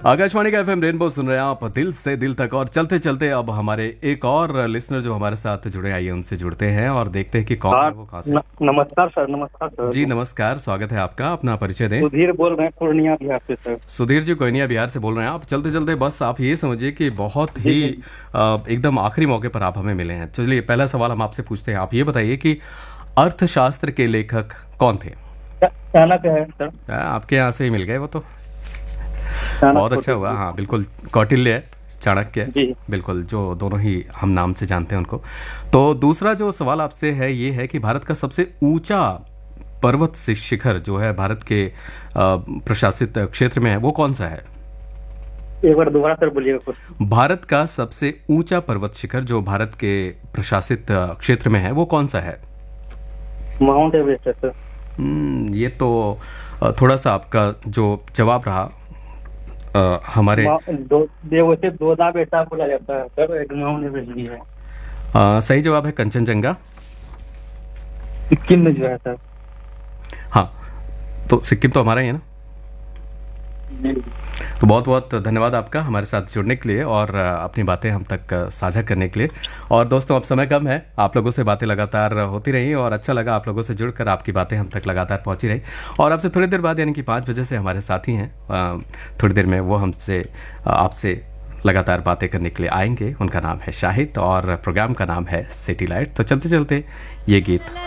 आकाशवाणी का FM rainbow सुन रहे हैं आप दिल से दिल तक। और चलते चलते अब हमारे एक और लिसनर जो हमारे साथ जुड़े, आइए उनसे जुड़ते हैं और देखते हैं कि कौन हाँ, है वो, कहाँ से। नमस्कार सर। नमस्कार सर जी नमस्कार, स्वागत है आपका। अपना परिचय दें। सुधीर बोल रहे हैं पूर्णिया बिहार से सर। सुधीर जी कोयनिया बिहार से बोल रहे हैं आप। चलते चलते बस आप ये समझिए कि बहुत जी ही जी। एकदम आखिरी मौके पर आप हमें मिले हैं। चलिए पहला सवाल हम आपसे पूछते हैं। आप ये बताइए कि अर्थशास्त्र के लेखक कौन थे? चाणक्य है सर। आपके यहाँ से ही मिल गए वो तो। बहुत चाणक्य अच्छा होते हुआ। हैं। हाँ बिल्कुल, कौटिल्य है, चाणक्य है, जी बिल्कुल, जो दोनों ही हम नाम से जानते हैं उनको। तो दूसरा जो सवाल आपसे है ये है कि भारत का सबसे ऊंचा पर्वत से शिखर जो है भारत के प्रशासित क्षेत्र में है, वो कौन सा है? एक बार दोबारा सर बोलिएगा कुछ। भारत का सबसे ऊंचा पर्वत शिखर जो भारत के प्रशासित क्षेत्र में है, वो कौन सा है? माउंट एवरेस्ट है सर। ये तो थोड़ा सा आपका जो जवाब रहा हमारे वैसे दो बेटा बोला जाता है सर, एक माउंट एवरेस्ट भी है। सही जवाब है कंचनजंगा। सिक्किम में जो है सर। हाँ, तो सिक्किम तो हमारा ही है ना। जी। तो बहुत बहुत धन्यवाद आपका हमारे साथ जुड़ने के लिए और अपनी बातें हम तक साझा करने के लिए। और दोस्तों अब समय कम है, आप लोगों से बातें लगातार होती रही और अच्छा लगा आप लोगों से जुड़कर, आपकी बातें हम तक लगातार पहुंची रही। और आपसे थोड़ी देर बाद यानी कि 5 बजे से हमारे साथी हैं, थोड़ी देर में वो हमसे आपसे लगातार बातें करने के लिए आएंगे। उनका नाम है शाहिद और प्रोग्राम का नाम है सिटी लाइट। तो चलते चलते ये गीत